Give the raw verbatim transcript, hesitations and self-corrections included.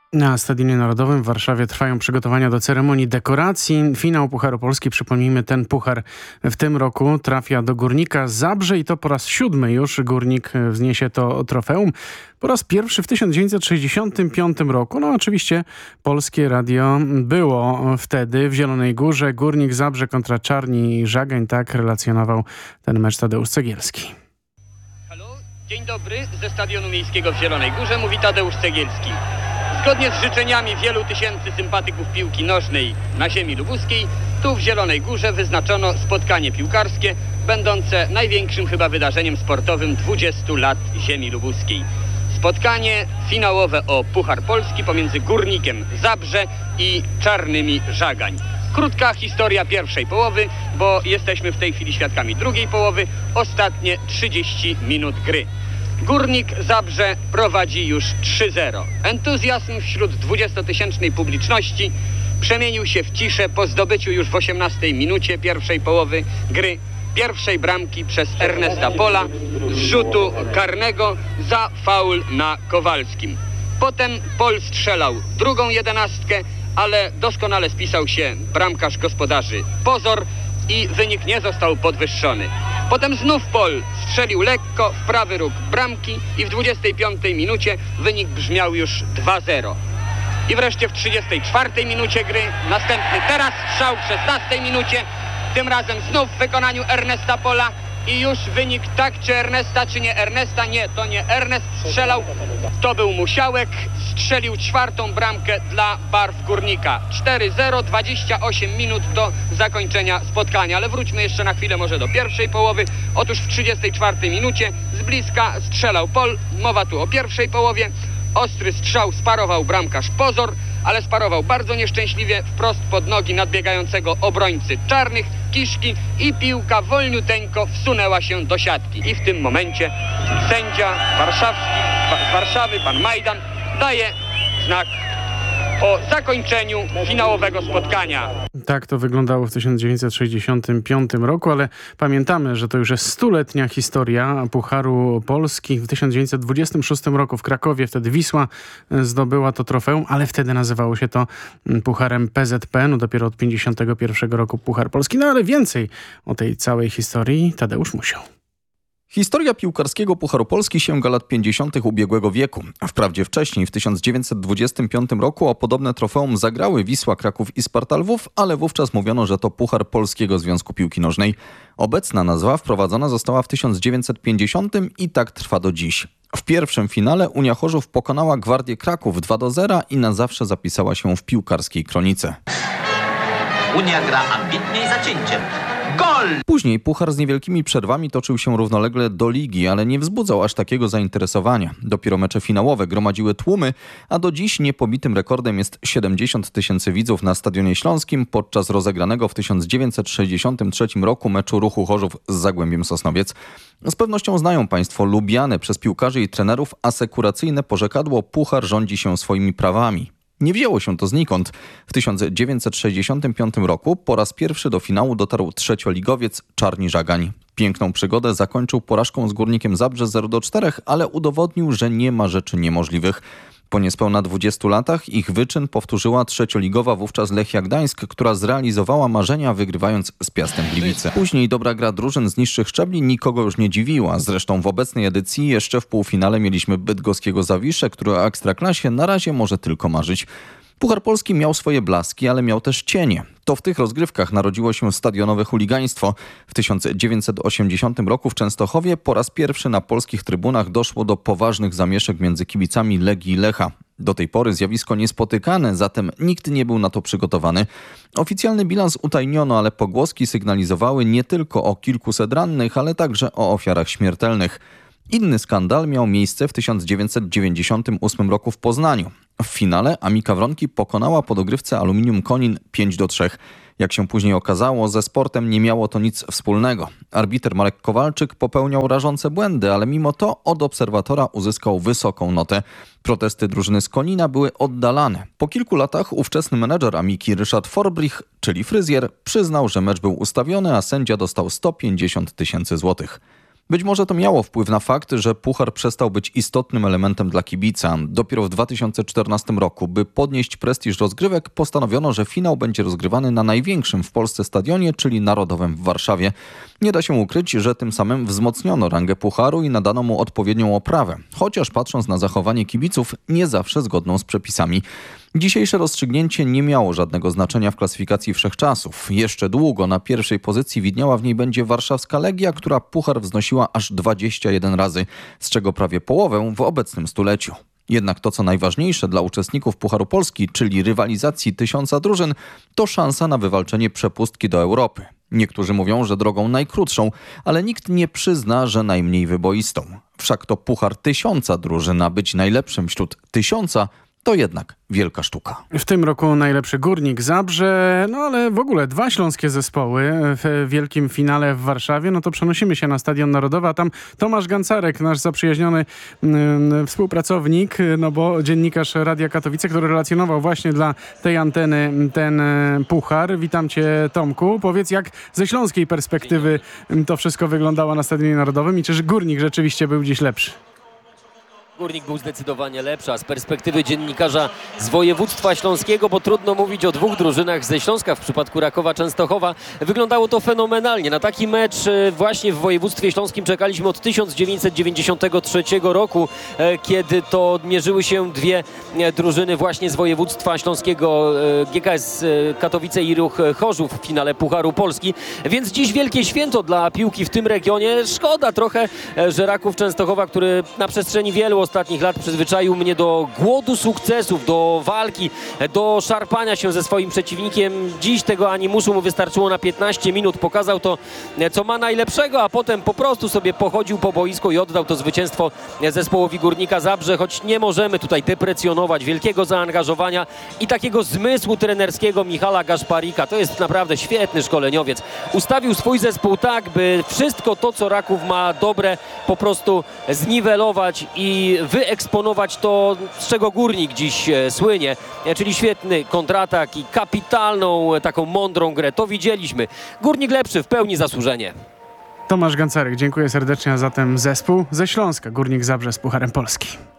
Na Stadionie Narodowym w Warszawie trwają przygotowania do ceremonii dekoracji. Finał Pucharu Polski, przypomnijmy, ten puchar w tym roku trafia do Górnika Zabrze i to po raz siódmy już Górnik wzniesie to trofeum. Po raz pierwszy w tysiąc dziewięćset sześćdziesiątym piątym roku. No oczywiście Polskie Radio było wtedy w Zielonej Górze. Górnik Zabrze kontra Czarni Żagań, tak relacjonował ten mecz Tadeusz Cegielski. Halo, dzień dobry, ze Stadionu Miejskiego w Zielonej Górze mówi Tadeusz Cegielski. Zgodnie z życzeniami wielu tysięcy sympatyków piłki nożnej na ziemi lubuskiej, tu w Zielonej Górze wyznaczono spotkanie piłkarskie, będące największym chyba wydarzeniem sportowym dwudziestu lat ziemi lubuskiej. Spotkanie finałowe o Puchar Polski pomiędzy Górnikiem Zabrze i Czarnymi Żagań. Krótka historia pierwszej połowy, bo jesteśmy w tej chwili świadkami drugiej połowy, ostatnie trzydzieści minut gry. Górnik Zabrze prowadzi już trzy zero. Entuzjazm wśród dwudziestotysięcznej publiczności przemienił się w ciszę po zdobyciu już w osiemnastej minucie pierwszej połowy gry pierwszej bramki przez Ernesta Pola z rzutu karnego za faul na Kowalskim. Potem Pol strzelał drugą jedenastkę, ale doskonale spisał się bramkarz gospodarzy Pozor i wynik nie został podwyższony. Potem znów Pol strzelił lekko w prawy róg bramki i w dwudziestej piątej minucie wynik brzmiał już dwa zero. I wreszcie w trzydziestej czwartej minucie gry następny teraz strzał w szesnastej minucie, tym razem znów w wykonaniu Ernesta Pola i już wynik tak czy Ernesta, czy nie Ernesta, nie, to nie Ernest strzelał, to był Musiałek, strzelił czwartą bramkę dla barw Górnika. cztery zero, dwadzieścia osiem minut do zakończenia spotkania, ale wróćmy jeszcze na chwilę może do pierwszej połowy. Otóż w trzydziestej czwartej minucie z bliska strzelał Pol, mowa tu o pierwszej połowie. Ostry strzał sparował bramkarz Pozor, ale sparował bardzo nieszczęśliwie wprost pod nogi nadbiegającego obrońcy Czarnych, Kiszki i piłka wolniuteńko wsunęła się do siatki. I w tym momencie sędzia warszawski z Warszawy, pan Majdan, daje znak o zakończeniu finałowego spotkania. Tak to wyglądało w tysiąc dziewięćset sześćdziesiątym piątym roku, ale pamiętamy, że to już jest stuletnia historia Pucharu Polski. W tysiąc dziewięćset dwudziestym szóstym roku w Krakowie wtedy Wisła zdobyła to trofeum, ale wtedy nazywało się to Pucharem P Z P. No dopiero od pięćdziesiątego pierwszego roku Puchar Polski. No ale więcej o tej całej historii Tadeusz Musiał. Historia piłkarskiego Pucharu Polski sięga lat pięćdziesiątych ubiegłego wieku. Wprawdzie wcześniej, w tysiąc dziewięćset dwudziestym piątym roku o podobne trofeum zagrały Wisła Kraków i Sparta Lwów, ale wówczas mówiono, że to Puchar Polskiego Związku Piłki Nożnej. Obecna nazwa wprowadzona została w tysiąc dziewięćset pięćdziesiątym i tak trwa do dziś. W pierwszym finale Unia Chorzów pokonała Gwardię Kraków dwa do zera i na zawsze zapisała się w piłkarskiej kronice. Unia gra ambitnie i zacięciem. Gol! Później puchar z niewielkimi przerwami toczył się równolegle do ligi, ale nie wzbudzał aż takiego zainteresowania. Dopiero mecze finałowe gromadziły tłumy, a do dziś niepobitym rekordem jest siedemdziesiąt tysięcy widzów na Stadionie Śląskim podczas rozegranego w tysiąc dziewięćset sześćdziesiątym trzecim roku meczu Ruchu Chorzów z Zagłębiem Sosnowiec. Z pewnością znają Państwo lubiane przez piłkarzy i trenerów asekuracyjne porzekadło "Puchar rządzi się swoimi prawami". Nie wzięło się to znikąd. W tysiąc dziewięćset sześćdziesiątym piątym roku po raz pierwszy do finału dotarł trzecioligowiec Czarni Żagań. Piękną przygodę zakończył porażką z Górnikiem Zabrze zero do czterech, ale udowodnił, że nie ma rzeczy niemożliwych. Po niespełna dwudziestu latach ich wyczyn powtórzyła trzecioligowa wówczas Lechia Gdańsk, która zrealizowała marzenia, wygrywając z Piastem Gliwice. Później dobra gra drużyn z niższych szczebli nikogo już nie dziwiła. Zresztą w obecnej edycji jeszcze w półfinale mieliśmy bydgoskiego Zawiszę, który o ekstraklasie na razie może tylko marzyć. Puchar Polski miał swoje blaski, ale miał też cienie. To w tych rozgrywkach narodziło się stadionowe chuligaństwo. W tysiąc dziewięćset osiemdziesiątym roku w Częstochowie po raz pierwszy na polskich trybunach doszło do poważnych zamieszek między kibicami Legii i Lecha. Do tej pory zjawisko niespotykane, zatem nikt nie był na to przygotowany. Oficjalny bilans utajniono, ale pogłoski sygnalizowały nie tylko o kilkuset rannych, ale także o ofiarach śmiertelnych. Inny skandal miał miejsce w tysiąc dziewięćset dziewięćdziesiątym ósmym roku w Poznaniu. W finale Amika Wronki pokonała po dogrywce Aluminium Konin pięć do trzech. Jak się później okazało, ze sportem nie miało to nic wspólnego. Arbiter Marek Kowalczyk popełniał rażące błędy, ale mimo to od obserwatora uzyskał wysoką notę. Protesty drużyny z Konina były oddalane. Po kilku latach ówczesny menedżer Amiki Ryszard Forbrich, czyli fryzjer, przyznał, że mecz był ustawiony, a sędzia dostał sto pięćdziesiąt tysięcy złotych. Być może to miało wpływ na fakt, że puchar przestał być istotnym elementem dla kibica. Dopiero w dwa tysiące czternastym roku, by podnieść prestiż rozgrywek, postanowiono, że finał będzie rozgrywany na największym w Polsce stadionie, czyli Narodowym w Warszawie. Nie da się ukryć, że tym samym wzmocniono rangę pucharu i nadano mu odpowiednią oprawę, chociaż patrząc na zachowanie kibiców, nie zawsze zgodną z przepisami. Dzisiejsze rozstrzygnięcie nie miało żadnego znaczenia w klasyfikacji wszechczasów. Jeszcze długo na pierwszej pozycji widniała w niej będzie warszawska Legia, która puchar wznosiła aż dwadzieścia jeden razy, z czego prawie połowę w obecnym stuleciu. Jednak to, co najważniejsze dla uczestników Pucharu Polski, czyli rywalizacji tysiąca drużyn, to szansa na wywalczenie przepustki do Europy. Niektórzy mówią, że drogą najkrótszą, ale nikt nie przyzna, że najmniej wyboistą. Wszak to puchar tysiąca drużyn, a być najlepszym wśród tysiąca to jednak wielka sztuka. W tym roku najlepszy Górnik Zabrze, no ale w ogóle dwa śląskie zespoły w wielkim finale w Warszawie. No to przenosimy się na Stadion Narodowy, a tam Tomasz Gancarek, nasz zaprzyjaźniony mm, współpracownik, no bo dziennikarz Radia Katowice, który relacjonował właśnie dla tej anteny ten e, puchar. Witam cię, Tomku. Powiedz, jak ze śląskiej perspektywy to wszystko wyglądało na Stadionie Narodowym i czy Górnik rzeczywiście był dziś lepszy? Górnik był zdecydowanie lepszy, a z perspektywy dziennikarza z województwa śląskiego, bo trudno mówić o dwóch drużynach ze Śląska w przypadku Rakowa Częstochowa, wyglądało to fenomenalnie. Na taki mecz właśnie w województwie śląskim czekaliśmy od tysiąc dziewięćset dziewięćdziesiątego trzeciego roku, kiedy to mierzyły się dwie drużyny właśnie z województwa śląskiego, G K S Katowice i Ruch Chorzów w finale Pucharu Polski. Więc dziś wielkie święto dla piłki w tym regionie. Szkoda trochę, że Raków Częstochowa, który na przestrzeni wielu ostatnich lat przyzwyczaił mnie do głodu sukcesów, do walki, do szarpania się ze swoim przeciwnikiem. Dziś tego animuszu mu wystarczyło na piętnaście minut. Pokazał to, co ma najlepszego, a potem po prostu sobie pochodził po boisku i oddał to zwycięstwo zespołowi Górnika Zabrze, choć nie możemy tutaj deprecjonować wielkiego zaangażowania i takiego zmysłu trenerskiego Michala Gaszparika. To jest naprawdę świetny szkoleniowiec. Ustawił swój zespół tak, by wszystko to, co Raków ma dobre, po prostu zniwelować i wyeksponować to, z czego Górnik dziś e, słynie, e, czyli świetny kontratak i kapitalną, e, taką mądrą grę. To widzieliśmy. Górnik lepszy, w pełni zasłużenie. Tomasz Gancarek, dziękuję serdecznie, a zatem zespół ze Śląska, Górnik Zabrze z Pucharem Polski.